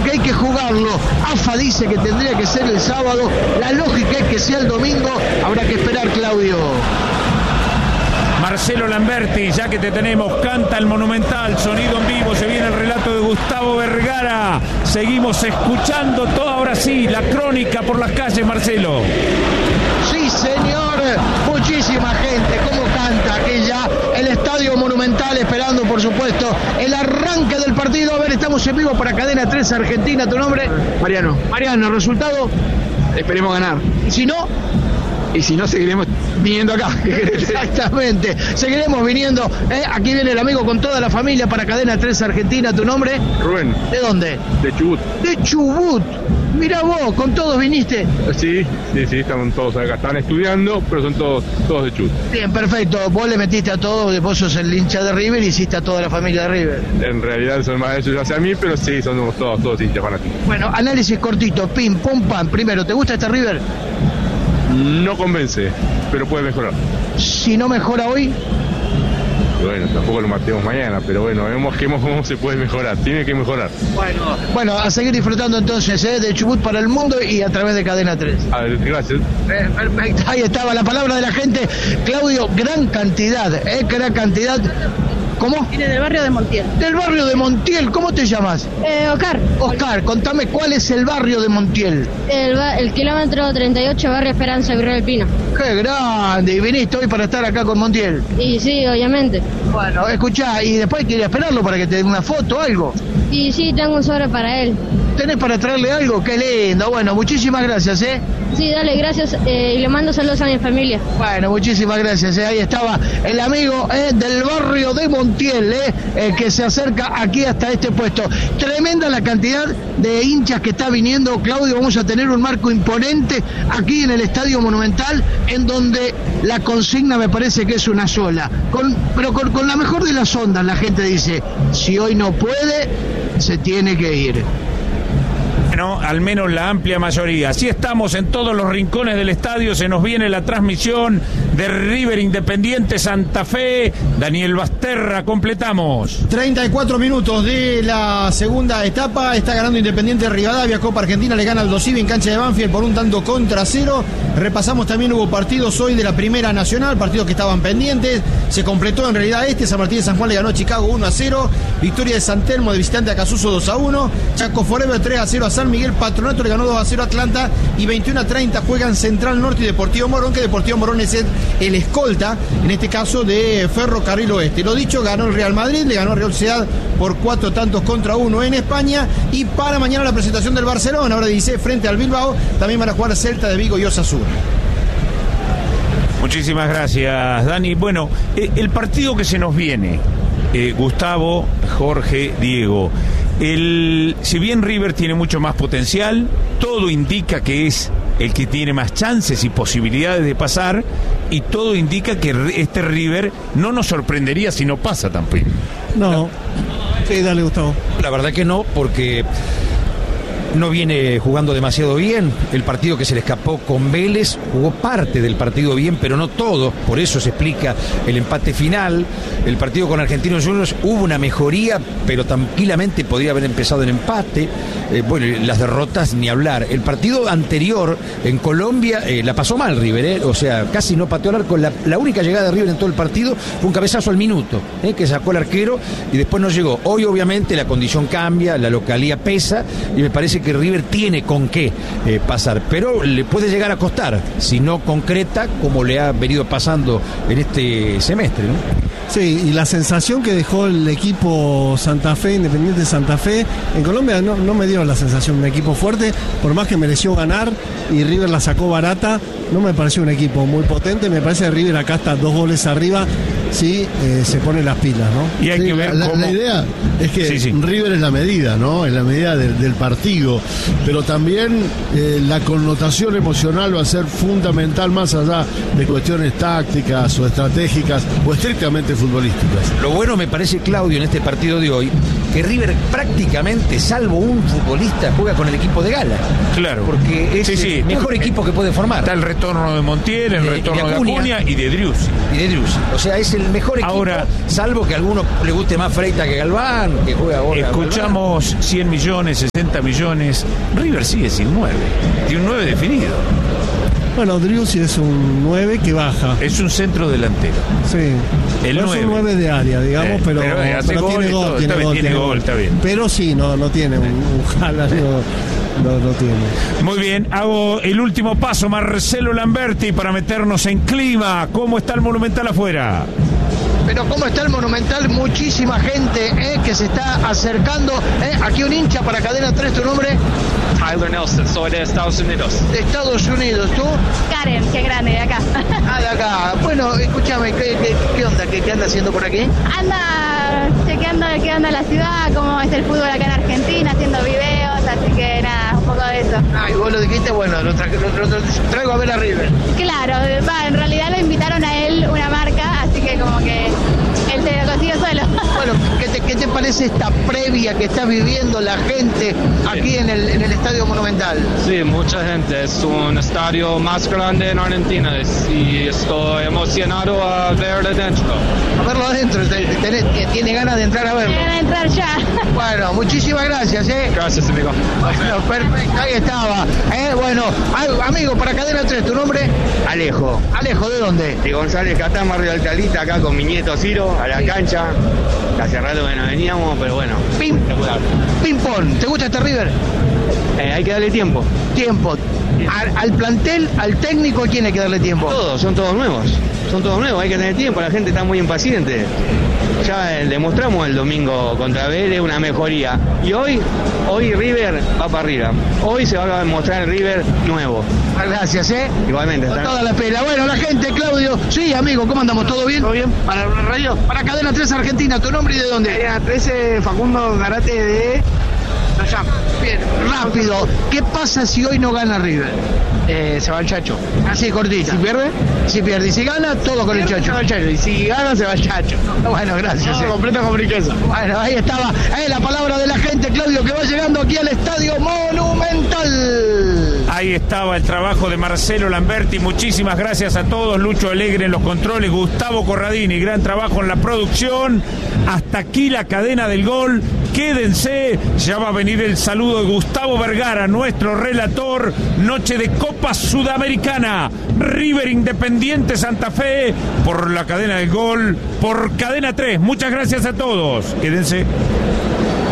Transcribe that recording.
que hay que jugarlo. AFA dice que tendría que ser el sábado, la lógica es que sea el domingo, habrá que esperar, Claudio. Marcelo Lamberti, ya que te tenemos, canta el Monumental, sonido en vivo, se viene el relato de Gustavo Vergara. Seguimos escuchando todo, ahora sí, la crónica por las calles, Marcelo. Sí, señor, muchísima gente, cómo canta aquella, el Estadio Monumental esperando, por supuesto, el arranque del partido. A ver, estamos en vivo para Cadena 3 Argentina, ¿tu nombre? Mariano. Mariano, ¿resultado? Esperemos ganar. ¿Y si no? Y si no, seguiremos viniendo acá. Exactamente, seguiremos viniendo. Aquí viene el amigo con toda la familia para Cadena 3 Argentina. ¿Tu nombre? Rubén. ¿De dónde? De Chubut. De Chubut. Mirá vos, ¿con todos viniste? Sí, están todos acá. Están estudiando, pero son todos de Chubut. Bien, perfecto. Vos le metiste a todos, vos sos el hincha de River y hiciste a toda la familia de River. En realidad son más ellos hacia mí, pero sí, somos todos hinchas fanáticos. Bueno, análisis cortito, pim, pum, pam. Primero, ¿te gusta este River? No convence, pero puede mejorar. Si no mejora hoy. Bueno, tampoco lo matemos mañana, pero bueno, vemos cómo se puede mejorar. Tiene que mejorar. Bueno, a seguir disfrutando entonces de Chubut para el mundo y a través de Cadena 3. A ver, gracias. Perfecto, ahí estaba la palabra de la gente. Claudio, gran cantidad. ¿Cómo? Viene del barrio de Montiel. Del barrio de Montiel, ¿cómo te llamas? Oscar, contame cuál es el barrio de Montiel. El kilómetro 38, barrio Esperanza, Virrey del Pino. ¡Qué grande! ¿Y viniste hoy para estar acá con Montiel? Y sí, obviamente. Bueno, escuchá, y después quería esperarlo para que te dé una foto o algo. Y sí, tengo un sobre para él. ¿Tenés para traerle algo? ¡Qué lindo! Bueno, muchísimas gracias, Sí, dale, gracias, y le mando saludos a mi familia. Bueno, muchísimas gracias, ahí estaba el amigo del barrio de Montiel, que se acerca aquí hasta este puesto. Tremenda la cantidad de hinchas que está viniendo, Claudio. Vamos a tener un marco imponente aquí en el Estadio Monumental, en donde la consigna me parece que es una sola, pero con la mejor de las ondas. La gente dice, si hoy no puede, se tiene que ir. Bueno, al menos la amplia mayoría. Así estamos en todos los rincones del estadio. Se nos viene la transmisión de River Independiente Santa Fe. Daniel Basterra, completamos. 34 minutos de la segunda etapa. Está ganando Independiente Rivadavia. Copa Argentina le gana al Dosivi en cancha de Banfield por un tanto contra cero. Repasamos también, hubo partidos hoy de la Primera Nacional, partidos que estaban pendientes. Se completó en realidad San Martín de San Juan le ganó a Chicago 1-0. Victoria de San Telmo de visitante a Casuso 2-1. Chaco Forever 3-0 a San Miguel. Patronato le ganó 2-0 a Atlanta y 21-30 juegan Central Norte y Deportivo Morón, que Deportivo Morón es el escolta, en este caso de Ferrocarril Oeste. Lo dicho, ganó el Real Madrid, le ganó a Real Sociedad por 4-1 en España, y para mañana la presentación del Barcelona, ahora dice, frente al Bilbao, también van a jugar Celta de Vigo y Osasuna. Muchísimas gracias, Dani. Bueno, el partido que se nos viene, Gustavo, Jorge, Diego. Si bien River tiene mucho más potencial, todo indica que es el que tiene más chances y posibilidades de pasar, y todo indica que este River no nos sorprendería si no pasa tampoco. No. Sí, dale, Gustavo. La verdad que no, porque no viene jugando demasiado bien. El partido que se le escapó con Vélez jugó parte del partido bien, pero no todo. Por eso se explica el empate final. El partido con Argentinos Juniors hubo una mejoría, pero tranquilamente podría haber empezado en empate. Bueno, las derrotas ni hablar. El partido anterior en Colombia la pasó mal River, o sea, casi no pateó al arco. La única llegada de River en todo el partido fue un cabezazo al minuto, que sacó el arquero y después no llegó. Hoy obviamente la condición cambia, la localía pesa, y me parece que River tiene con qué pasar, pero le puede llegar a costar si no concreta, como le ha venido pasando en este semestre, ¿no? Sí, y la sensación que dejó el equipo Santa Fe, Independiente Santa Fe, en Colombia no me dio la sensación de un equipo fuerte, por más que mereció ganar y River la sacó barata, no me pareció un equipo muy potente. Me parece que River acá está 2 goles arriba, sí, se pone las pilas, ¿no? Y hay que ver la idea es que River es la medida, ¿no? Es la medida del partido, pero también la connotación emocional va a ser fundamental, más allá de cuestiones tácticas o estratégicas o estrictamente realmente futbolísticas. Lo bueno me parece, Claudio, en este partido de hoy, que River prácticamente, salvo un futbolista, juega con el equipo de gala. Claro. Porque es el mejor equipo que puede formar. Está el retorno de Montiel, el retorno de Acuña y de Driussi. O sea, es el mejor equipo, ahora, salvo que a alguno le guste más Freita que Galván, que juega ahora. Escuchamos Galván. 100 millones, 60 millones. River sigue sin 9. Tiene un 9 definido. Bueno, Driussi es un 9 que baja. Es un centro delantero. Sí. El 9. Es un 9 de área, digamos, pero tiene gol. Tiene gol, está bien. Pero sí, no tiene un Jala, no tiene. Muy bien, hago el último paso, Marcelo Lamberti, para meternos en clima. ¿Cómo está el Monumental afuera? Pero cómo está el Monumental, muchísima gente que se está acercando. Aquí un hincha para Cadena 3, ¿tu nombre? Tyler Nelson, soy de Estados Unidos. De Estados Unidos, ¿tú? Karen, qué grande, de acá. De acá. Bueno, escúchame, ¿qué onda? ¿Qué anda haciendo por aquí? Anda chequeando qué onda la ciudad, cómo es el fútbol acá en Argentina, haciendo videos, así que nada, un poco de eso. Y vos lo dijiste, bueno, lo traigo a ver a River. Claro, en realidad lo invitaron a él una marca, así que como que él se lo consiguió solo. Bueno, ¿qué te parece esta previa que está viviendo la gente aquí en el Estadio Monumental? Sí, mucha gente. Es un estadio más grande en Argentina y estoy emocionado a verlo adentro. A verlo adentro. ¿Tiene ganas de entrar a verlo? Tiene ganas de entrar ya. Bueno, muchísimas gracias. Gracias, amigo. Bueno, perfecto, ahí estaba. Bueno, amigo, para Cadena 3, ¿tu nombre? Alejo. Alejo, ¿de dónde? De González Catán, barrio de Altalita, acá con mi nieto Ciro, a la cancha. Hace rato que no veníamos, pero bueno. Ping-pong, ¿te gusta este River? Hay que darle tiempo. Tiempo. Al plantel, al técnico, ¿quién hay que darle tiempo? Todos, son todos nuevos, hay que tener tiempo, la gente está muy impaciente. Ya demostramos el domingo contra Vélez una mejoría. Y hoy River va para arriba. Hoy se va a mostrar el River nuevo. Gracias, Igualmente. Con toda la pela. Bueno, la gente, Claudio. Sí, amigo, ¿cómo andamos? ¿Todo bien? ¿Todo bien? Para la radio. Para Cadena 3 Argentina, ¿tu nombre y de dónde? Cadena 13, Facundo Garate de... Bien, rápido. ¿Qué pasa si hoy no gana River? Se va el Chacho. Así, cortita. ¿Si pierde? Si pierde. Y si gana, todo con el Chacho. Se va el Chacho. Y si gana, se va el Chacho. Bueno, gracias. Completa con riqueza. Bueno, ahí estaba. La palabra de la gente, Claudio, que va llegando aquí al Estadio Monumental. Ahí estaba el trabajo de Marcelo Lamberti. Muchísimas gracias a todos. Lucho Alegre en los controles. Gustavo Corradini. Gran trabajo en la producción. Hasta aquí la cadena del gol. Quédense. Ya va a venir el saludo de Gustavo Vergara, nuestro relator. Noche de Copa Sudamericana. River Independiente Santa Fe. Por la cadena del gol. Por Cadena 3. Muchas gracias a todos. Quédense.